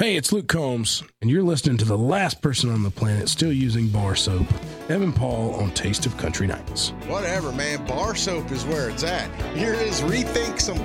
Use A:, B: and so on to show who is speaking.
A: Hey, it's Luke Combs, and you're listening to the last person on the planet still using bar soap, Evan Paul on Taste of Country Nights.
B: Whatever, man. Bar soap is where it's at. Here is Rethink Some